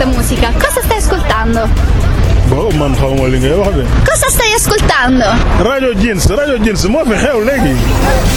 questa musica. Cosa stai ascoltando? Boh, man xawma li ngay wax de. Cosa stai ascoltando? Radio Jeans moo fi xew léegi.